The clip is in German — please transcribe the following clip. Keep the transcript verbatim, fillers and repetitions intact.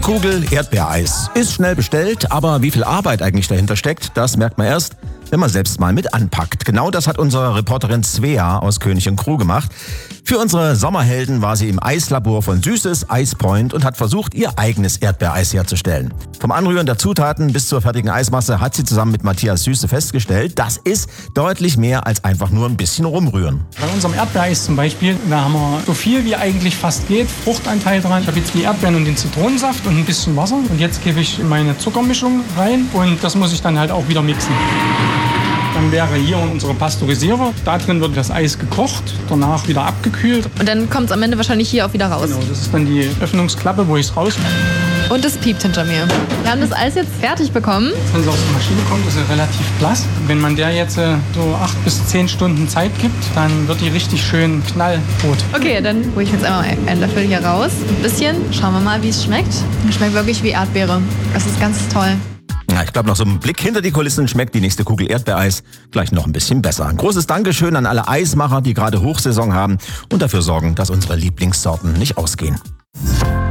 Kugel Erdbeereis. Ist schnell bestellt, aber wie viel Arbeit eigentlich dahinter steckt, das merkt man erst, wenn man selbst mal mit anpackt. Genau das hat unsere Reporterin Svea aus König und Crew gemacht. Für unsere Sommerhelden war sie im Eislabor von Süßes Ice Point und hat versucht, ihr eigenes Erdbeereis herzustellen. Vom Anrühren der Zutaten bis zur fertigen Eismasse hat sie zusammen mit Matthias Süße festgestellt, das ist deutlich mehr als einfach nur ein bisschen rumrühren. Bei unserem Erdbeereis zum Beispiel, da haben wir so viel wie eigentlich fast geht, Fruchtanteil dran. Ich habe jetzt die Erdbeeren und den Zitronensaft und ein bisschen Wasser und jetzt gebe ich meine Zuckermischung rein und das muss ich dann halt auch wieder mixen. Dann wäre hier unsere Pasteurisierer. Da drin wird das Eis gekocht, danach wieder abgekühlt. Und dann kommt es am Ende wahrscheinlich hier auch wieder raus. Genau, das ist dann die Öffnungsklappe, wo ich es raus. Und es piept hinter mir. Wir haben das Eis jetzt fertig bekommen. Wenn es aus der Maschine kommt, ist es relativ blass. Wenn man der jetzt äh, so acht bis zehn Stunden Zeit gibt, dann wird die richtig schön knallrot. Okay, dann hole ich jetzt einmal einen Löffel hier raus. Ein bisschen. Schauen wir mal, wie es schmeckt. Es schmeckt wirklich wie Erdbeere. Das ist ganz toll. Ja, ich glaube, nach so einem Blick hinter die Kulissen schmeckt die nächste Kugel Erdbeereis gleich noch ein bisschen besser. Ein großes Dankeschön an alle Eismacher, die gerade Hochsaison haben und dafür sorgen, dass unsere Lieblingssorten nicht ausgehen.